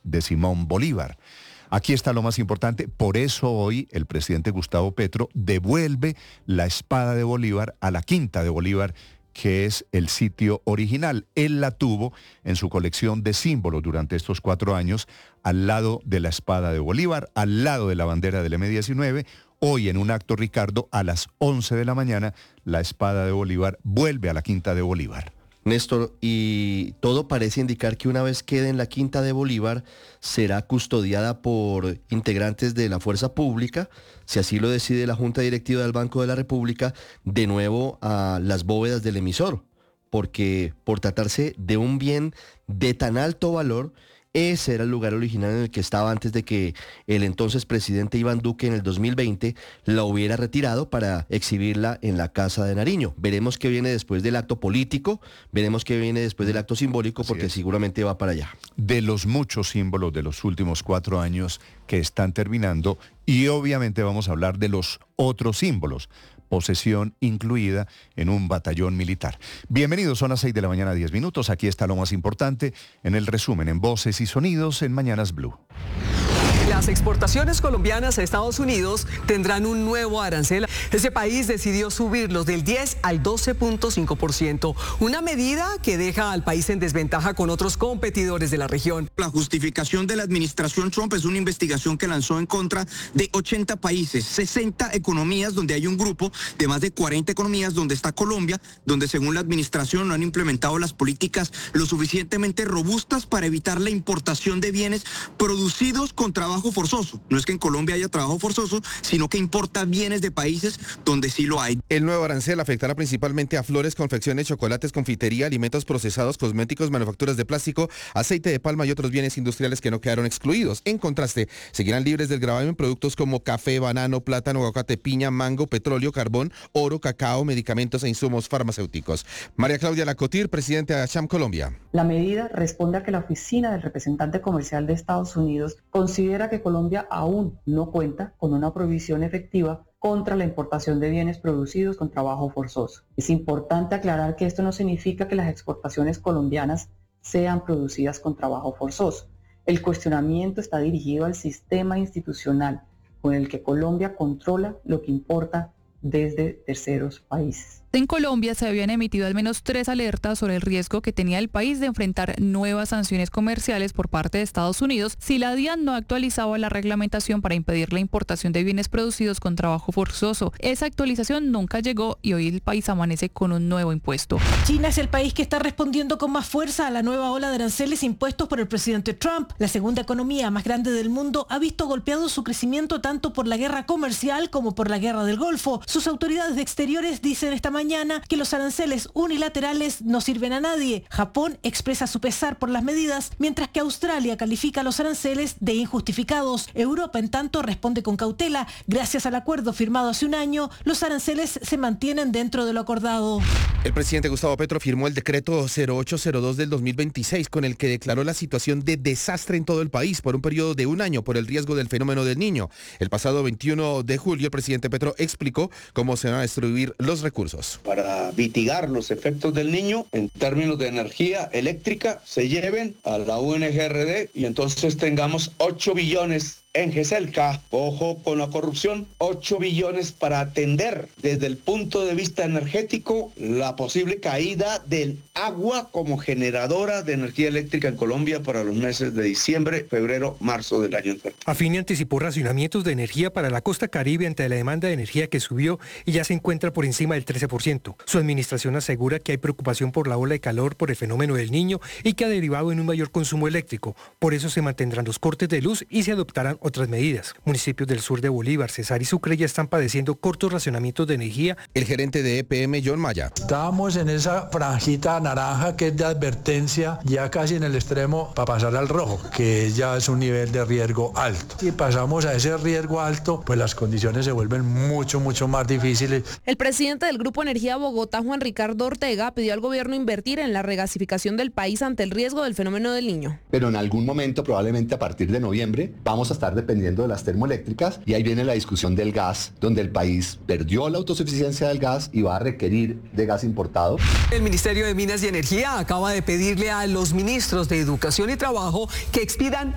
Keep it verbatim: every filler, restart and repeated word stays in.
de Simón Bolívar. Aquí está lo más importante, por eso hoy el presidente Gustavo Petro devuelve la espada de Bolívar a la Quinta de Bolívar, que es el sitio original. Él la tuvo en su colección de símbolos durante estos cuatro años, al lado de la espada de Bolívar, al lado de la bandera del eme diecinueve. Hoy en un acto, Ricardo, a las once de la mañana, la espada de Bolívar vuelve a la Quinta de Bolívar. Néstor, y todo parece indicar que una vez quede en la Quinta de Bolívar, será custodiada por integrantes de la fuerza pública, si así lo decide la Junta Directiva del Banco de la República, de nuevo a las bóvedas del emisor, porque por tratarse de un bien de tan alto valor, ese era el lugar original en el que estaba antes de que el entonces presidente Iván Duque en el dos mil veinte la hubiera retirado para exhibirla en la Casa de Nariño. Veremos qué viene después del acto político, veremos qué viene después del acto simbólico, porque seguramente va para allá. De los muchos símbolos de los últimos cuatro años que están terminando, y obviamente vamos a hablar de los otros símbolos, posesión incluida en un batallón militar. Bienvenidos, son las seis de la mañana, diez minutos. Aquí está lo más importante en el resumen, en Voces y Sonidos, en Mañanas Blue. Las exportaciones colombianas a Estados Unidos tendrán un nuevo arancel. Ese país decidió subirlos del diez al doce punto cinco por ciento, una medida que deja al país en desventaja con otros competidores de la región. La justificación de la administración Trump es una investigación que lanzó en contra de ochenta países, sesenta economías, donde hay un grupo de más de cuarenta economías, donde está Colombia, donde según la administración no han implementado las políticas lo suficientemente robustas para evitar la importación de bienes producidos con trabajo forzoso. No es que en Colombia haya trabajo forzoso, sino que importa bienes de países donde sí lo hay. El nuevo arancel afectará principalmente a flores, confecciones, chocolates, confitería, alimentos procesados, cosméticos, manufacturas de plástico, aceite de palma y otros bienes industriales que no quedaron excluidos. En contraste, seguirán libres del gravamen productos como café, banano, plátano, aguacate, piña, mango, petróleo, carbón, oro, cacao, medicamentos e insumos farmacéuticos. María Claudia Lacotir, presidenta de ASHAM Colombia. La medida responde a que la oficina del representante comercial de Estados Unidos considera que Colombia aún no cuenta con una prohibición efectiva contra la importación de bienes producidos con trabajo forzoso. Es importante aclarar que esto no significa que las exportaciones colombianas sean producidas con trabajo forzoso. El cuestionamiento está dirigido al sistema institucional con el que Colombia controla lo que importa desde terceros países. En Colombia se habían emitido al menos tres alertas sobre el riesgo que tenía el país de enfrentar nuevas sanciones comerciales por parte de Estados Unidos si la DIAN no actualizaba la reglamentación para impedir la importación de bienes producidos con trabajo forzoso. Esa actualización nunca llegó y hoy el país amanece con un nuevo impuesto. China es el país que está respondiendo con más fuerza a la nueva ola de aranceles impuestos por el presidente Trump. La segunda economía más grande del mundo ha visto golpeado su crecimiento tanto por la guerra comercial como por la guerra del Golfo. Sus autoridades de exteriores dicen esta mañana mañana que los aranceles unilaterales no sirven a nadie. Japón expresa su pesar por las medidas, mientras que Australia califica los aranceles de injustificados. Europa, en tanto, responde con cautela. Gracias al acuerdo firmado hace un año, los aranceles se mantienen dentro de lo acordado. El presidente Gustavo Petro firmó el decreto cero ocho cero dos del dos mil veintiséis, con el que declaró la situación de desastre en todo el país por un periodo de un año por el riesgo del fenómeno del Niño. El pasado veintiuno de julio, el presidente Petro explicó cómo se van a distribuir los recursos. Para mitigar los efectos del Niño, en términos de energía eléctrica, se lleven a la U N G R D y entonces tengamos ocho billones en GESELCA. Ojo con la corrupción, ocho billones para atender desde el punto de vista energético la posible caída del agua como generadora de energía eléctrica en Colombia para los meses de diciembre, febrero, marzo del año entrante. Afine anticipó racionamientos de energía para la costa caribe ante la demanda de energía que subió y ya se encuentra por encima del trece por ciento. Su administración asegura que hay preocupación por la ola de calor por el fenómeno del Niño y que ha derivado en un mayor consumo eléctrico. Por eso se mantendrán los cortes de luz y se adoptarán otras medidas. Municipios del sur de Bolívar, Cesar y Sucre ya están padeciendo cortos racionamientos de energía. El gerente de E P M, John Maya. Estábamos en esa franjita naranja que es de advertencia, ya casi en el extremo para pasar al rojo, que ya es un nivel de riesgo alto. Si pasamos a ese riesgo alto, pues las condiciones se vuelven mucho, mucho más difíciles. El presidente del Grupo Energía Bogotá, Juan Ricardo Ortega, pidió al gobierno invertir en la regasificación del país ante el riesgo del fenómeno del Niño. Pero en algún momento, probablemente a partir de noviembre, vamos a estar dependiendo de las termoeléctricas y ahí viene la discusión del gas, donde el país perdió la autosuficiencia del gas y va a requerir de gas importado. El Ministerio de Minas y Energía acaba de pedirle a los ministros de Educación y Trabajo que expidan